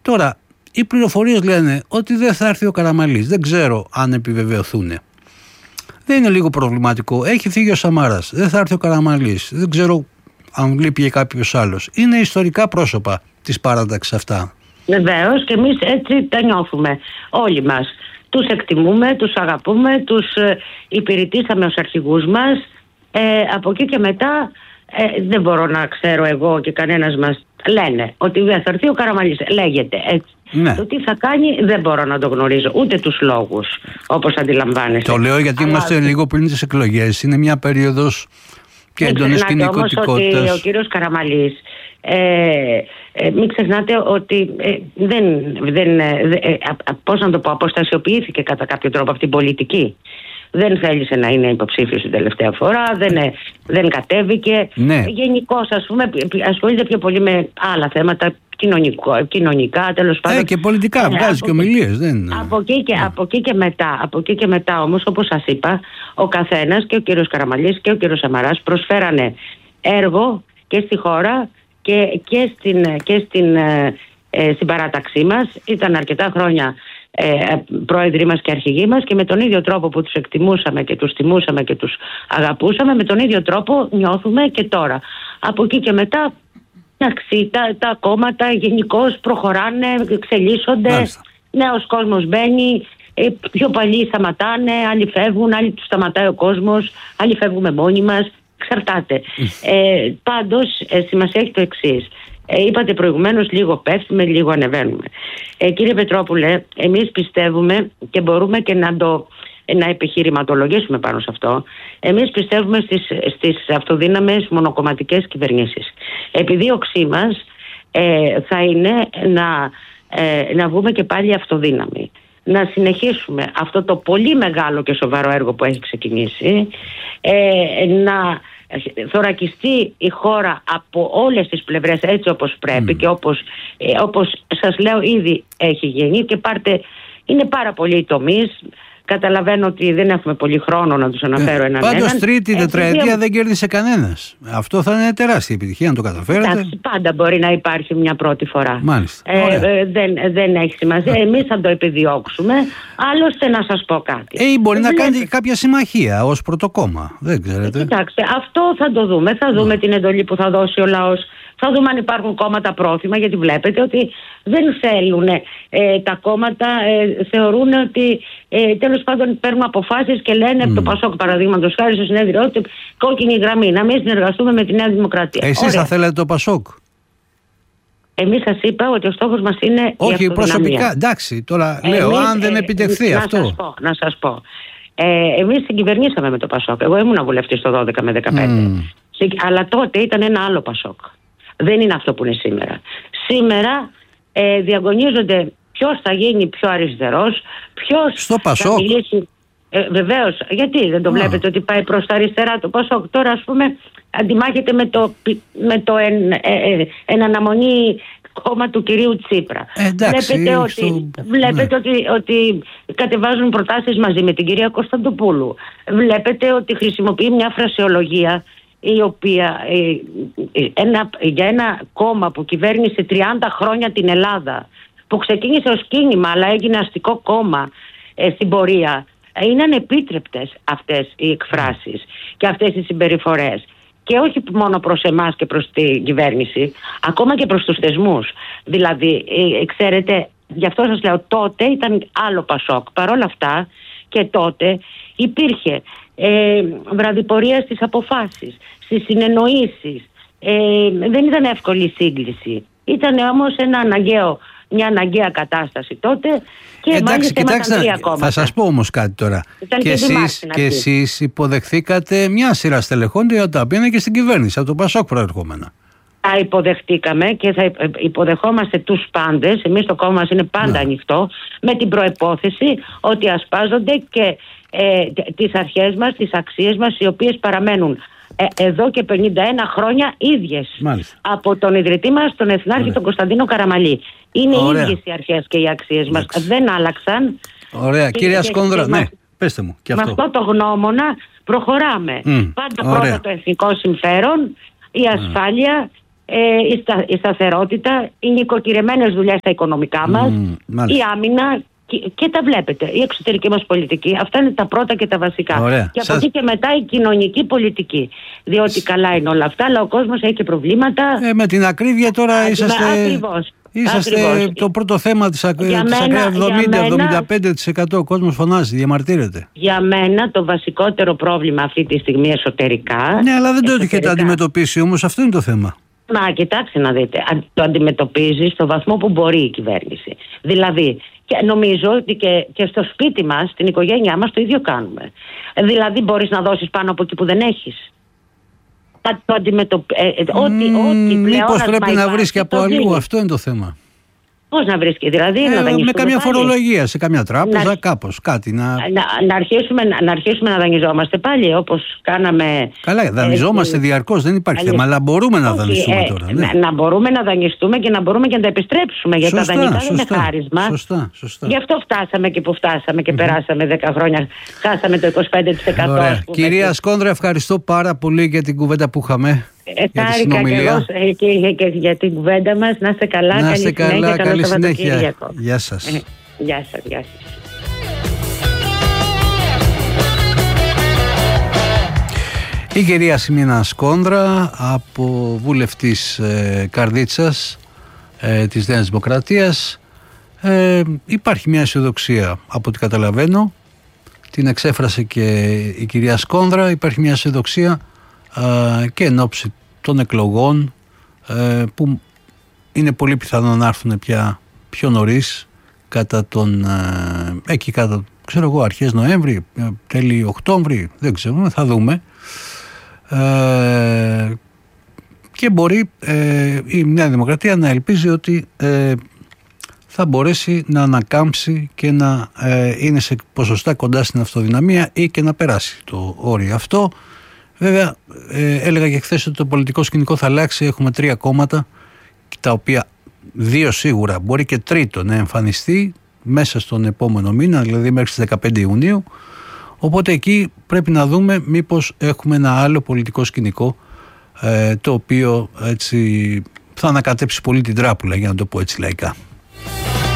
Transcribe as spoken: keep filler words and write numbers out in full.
Τώρα, οι πληροφορίες λένε ότι δεν θα έρθει ο Καραμανλής. Δεν ξέρω αν επιβεβαιωθούν. Δεν είναι λίγο προβληματικό? Έχει φύγει ο Σαμάρας. Δεν θα έρθει ο Καραμανλής. Δεν ξέρω αν λείπει κάποιος άλλος. Είναι ιστορικά πρόσωπα της παράταξης αυτά. Βεβαίως, και εμείς έτσι τα νιώθουμε όλοι μας. Τους εκτιμούμε, τους αγαπούμε, τους ε, υπηρετήσαμε ως αρχηγούς μας. Ε, από εκεί και μετά ε, δεν μπορώ να ξέρω εγώ και κανένας μας. Λένε ότι δεν θα έρθει ο Καραμανλής. Λέγεται έτσι. Ναι. Το τι θα κάνει δεν μπορώ να το γνωρίζω. Ούτε τους λόγους, όπως αντιλαμβάνεστε. Το λέω γιατί αλλά... είμαστε λίγο πριν τις εκλογές. Είναι μια περίοδος και έντονης κινητικότητας. Ότι ο κύριος Καραμανλής, ε, ε, μην ξεχνάτε ότι ε, δεν, δεν, ε, ε, πώς να το πω, αποστασιοποιήθηκε κατά κάποιο τρόπο από την πολιτική. Δεν θέλησε να είναι υποψήφιος την τελευταία φορά, δεν, ε, δεν κατέβηκε. Ναι. Γενικώς, ας πούμε, ασχολείται πιο πολύ με άλλα θέματα, κοινωνικό, κοινωνικά, τέλος πάντων. Ε, και πολιτικά, βγάζει και ομιλίες. Δεν... Από, εκεί και, από, εκεί και μετά, από εκεί και μετά όμως, όπως σας είπα, ο καθένας, και ο κύριος Καραμανλής και ο κύριος Σαμαράς, προσφέρανε έργο και στη χώρα και, και, στην, και στην, ε, στην παράταξή μας. Ήταν αρκετά χρόνια ε, πρόεδροι μας και αρχηγοί μας, και με τον ίδιο τρόπο που τους εκτιμούσαμε και τους τιμούσαμε και τους αγαπούσαμε, με τον ίδιο τρόπο νιώθουμε και τώρα. Από εκεί και μετά, εντάξει, τα, τα κόμματα γενικώς προχωράνε, εξελίσσονται, Μάλιστα. νέος κόσμος μπαίνει, πιο παλιοί σταματάνε, άλλοι φεύγουν, άλλοι τους σταματάει ο κόσμος, άλλοι φεύγουμε μόνοι μας, εξαρτάται. ε, πάντως, ε, σημασία έχει το εξής. Ε, είπατε προηγουμένως, λίγο πέφτουμε, λίγο ανεβαίνουμε. Ε, κύριε Πετρόπουλε, εμείς πιστεύουμε και μπορούμε και να το να επιχειρηματολογήσουμε πάνω σε αυτό. Εμείς πιστεύουμε στις, στις αυτοδύναμες μονοκομματικές κυβερνήσεις. Επιδίωξή μας ε, θα είναι να, ε, να βγούμε και πάλι αυτοδύναμοι. Να συνεχίσουμε αυτό το πολύ μεγάλο και σοβαρό έργο που έχει ξεκινήσει, ε, να θωρακιστεί η χώρα από όλες τις πλευρές έτσι όπως πρέπει mm. και όπως, ε, όπως σας λέω ήδη έχει γίνει, και πάρτε, είναι πάρα πολλοί οι τομείς. Καταλαβαίνω ότι δεν έχουμε πολύ χρόνο να τους αναφέρω ε, έναν πάντως, έναν. τρίτη τετραετία δεν κέρδισε κανένας. Αυτό θα είναι τεράστια επιτυχία αν το καταφέρετε. Εντάξει, πάντα μπορεί να υπάρχει μια πρώτη φορά. Μάλιστα. Ε, ε, δεν, δεν έχει σημασία. Εμείς θα το επιδιώξουμε. Άλλωστε, να σας πω κάτι. Ε, μπορεί ε, να βλέπετε... κάνετε κάποια συμμαχία ως πρωτοκόμμα. Δεν ξέρετε. Ε, κοιτάξτε, αυτό θα το δούμε. Θα δούμε yeah. την εντολή που θα δώσει ο λαός. Θα δούμε αν υπάρχουν κόμματα πρόθυμα, γιατί βλέπετε ότι δεν θέλουν ε, τα κόμματα, ε, θεωρούν ότι ε, τέλος πάντων παίρνουν αποφάσεις και λένε mm. το Πασόκ, παραδείγματος χάρη, στο συνέδριο, ότι κόκκινη γραμμή, να μην συνεργαστούμε με τη Νέα Δημοκρατία. Εσείς Ωραία. θα θέλετε το Πασόκ? Εμείς σας είπα ότι ο στόχος μας είναι. Όχι, η προσωπικά, εντάξει, τώρα Εμείς, λέω, αν δεν επιτευχθεί ε, αυτό. Να σας πω, να σας πω. Ε, εμείς συγκυβερνήσαμε με το Πασόκ. Εγώ ήμουν βουλευτής το δώδεκα με δεκαπέντε. Mm. Αλλά τότε ήταν ένα άλλο Πασόκ. Δεν είναι αυτό που είναι σήμερα. Σήμερα ε, διαγωνίζονται ποιος θα γίνει πιο αριστερός, ποιος στο Πασόκ. Θα μιλήσει. Ε, βεβαίως, γιατί δεν το oh. βλέπετε ότι πάει προς τα αριστερά το Πασόκ? Τώρα, ας πούμε, αντιμάχεται με το, με το εν, ε, ε, εν αναμονή κόμμα του κυρίου Τσίπρα. Ε, εντάξει, βλέπετε ότι, στο... βλέπετε ναι. ότι, ότι κατεβάζουν προτάσεις μαζί με την κυρία Κωνσταντοπούλου. Βλέπετε ότι χρησιμοποιεί μια φρασιολογία η οποία ε, ένα, για ένα κόμμα που κυβέρνησε τριάντα χρόνια την Ελλάδα, που ξεκίνησε ως κίνημα αλλά έγινε αστικό κόμμα ε, στην πορεία, ε, είναι ανεπίτρεπτες αυτές οι εκφράσεις και αυτές οι συμπεριφορές. Και όχι μόνο προς εμάς και προς την κυβέρνηση, ακόμα και προς τους θεσμούς. Δηλαδή, ε, ξέρετε, γι' αυτό σας λέω, τότε ήταν άλλο Πασόκ. Παρ' όλα αυτά και τότε υπήρχε ε, βραδιπορία στις αποφάσεις, στις συνεννοήσεις. Ε, δεν ήταν εύκολη η σύγκληση. Ήταν όμως ένα αναγκαίο, μια αναγκαία κατάσταση τότε. Και εντάξει, κοιτάξτε, θα σας πω όμως κάτι τώρα. Ήταν και, και, εσείς, και εσείς υποδεχθήκατε μια σειρά στελεχών τα οποία είναι και στην κυβέρνηση, από το Πασόκ προερχόμενα. Τα υποδεχτήκαμε και θα υποδεχόμαστε τους πάντες. Εμείς το κόμμα μας είναι πάντα ναι. ανοιχτό, με την προϋπόθεση ότι ασπάζονται και ε, τις αρχές μας, τις αξίες μας, οι οποίες παραμένουν ε, εδώ και πενήντα ένα χρόνια ίδιες. Μάλιστα. Από τον ιδρυτή μας, τον Εθνάρχη, Ωραία. τον Κωνσταντίνο Καραμανλή. Είναι Ωραία. ίδιες οι αρχές και οι αξίες μας. Εντάξει. Δεν άλλαξαν. Ωραία. Και, Κυρία Σκόνδρα, ναι, πέστε μου και αυτό. Με αυτό το γνώμονα προχωράμε. Mm. Πάντα Ωραία. πρώτα το εθνικό συμφέρον, η ασφάλεια, mm. ε, η, στα, η σταθερότητα, οι νοικοκυρεμένες δουλειές στα οικονομικά μας, mm, η άμυνα και, και τα βλέπετε, η εξωτερική μας πολιτική. Αυτά είναι τα πρώτα και τα βασικά. Ωραία. Και από Σας... εκεί και μετά η κοινωνική πολιτική. Διότι καλά είναι όλα αυτά, αλλά ο κόσμος έχει και προβλήματα. Ε, με την ακρίβεια τώρα Α, είσαστε... Ακριβώς. Είσαστε Ακριβώς. το πρώτο θέμα της ακραία εβδομήντα με εβδομήντα πέντε τοις εκατό ο κόσμος φωνάζει, διαμαρτύρεται. Για μένα το βασικότερο πρόβλημα αυτή τη στιγμή εσωτερικά... Ναι, αλλά δεν το έχετε αντιμετωπίσει όμως, αυτό είναι το θέμα. Μα κοιτάξτε να δείτε, το αντιμετωπίζει στο βαθμό που μπορεί η κυβέρνηση. Δηλαδή, και νομίζω ότι και, και στο σπίτι μας, στην οικογένειά μας το ίδιο κάνουμε. Δηλαδή μπορείς να δώσεις πάνω από εκεί που δεν έχεις. Το αντιμετωπ... ε, ε, ό,τι, mm, ό,τι μήπως πρέπει να βρεις και από αλλού, δίνει. Αυτό είναι το θέμα. Πώς να βρίσκει, δηλαδή, ε, να δανειστούμε με καμιά πάλι. φορολογία, σε καμιά τράπεζα, να, κάπως, κάτι να... Να, να, αρχίσουμε, να αρχίσουμε να δανειζόμαστε πάλι, όπως κάναμε... Καλά, δανειζόμαστε ε, διαρκώς, δεν υπάρχει θέμα, αλλά μπορούμε να δανειστούμε ε, τώρα. Ναι. Να, να μπορούμε να δανειστούμε και να μπορούμε και να τα επιστρέψουμε, γιατί τα δανεικά δεν είναι χάρισμα. Σωστά, σωστά. Γι' αυτό φτάσαμε και που φτάσαμε και mm-hmm. περάσαμε δέκα χρόνια, χάσαμε το είκοσι πέντε τοις εκατό. Ωραία. Κυρία Σκόνδρα, ευχαριστώ πάρα πολύ για την κουβέντα που είχαμε. Χάρηκα και εγώ και, και για την κουβέντα μας. Να είστε καλά, να είστε καλή καλά, συνέχεια, καλή καλό συνέχεια. Γεια σας. Ε, γεια σας, γεια σας. Η κυρία Σιμίνα Σκόνδρα, από βουλευτής ε, Καρδίτσας ε, της Νέας Δημοκρατίας. Ε, υπάρχει μια αισιοδοξία από ό,τι καταλαβαίνω. Την εξέφρασε και η κυρία Σκόνδρα. Υπάρχει μια αισιοδοξία ε, και εν ώψη των εκλογών ε, που είναι πολύ πιθανό να έρθουν πια πιο νωρίς, κατά τον, ε, εκεί κατά, ξέρω εγώ, αρχές Νοέμβρη, τέλη Οκτώβρη, δεν ξέρω, θα δούμε. Ε, και μπορεί ε, η Νέα Δημοκρατία να ελπίζει ότι ε, θα μπορέσει να ανακάμψει και να ε, είναι σε ποσοστά κοντά στην αυτοδυναμία ή και να περάσει το όριο αυτό. Βέβαια, ε, έλεγα και χθες ότι το πολιτικό σκηνικό θα αλλάξει. Έχουμε τρία κόμματα, τα οποία δύο σίγουρα, μπορεί και τρίτο να εμφανιστεί μέσα στον επόμενο μήνα, δηλαδή μέχρι τις δεκαπέντε Ιουνίου. Οπότε εκεί πρέπει να δούμε μήπως έχουμε ένα άλλο πολιτικό σκηνικό ε, το οποίο έτσι θα ανακατέψει πολύ την τράπουλα, για να το πω έτσι λαϊκά.